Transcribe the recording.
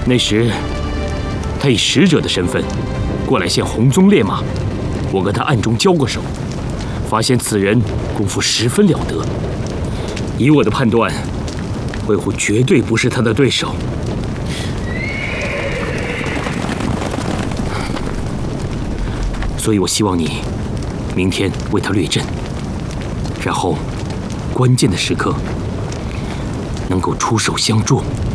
那时，他以使者的身份过来献红鬃烈马，我跟他暗中交过手，发现此人功夫十分了得。以我的判断，魏护绝对不是他的对手。所以我希望你明天为他略阵，然后关键的时刻能够出手相助。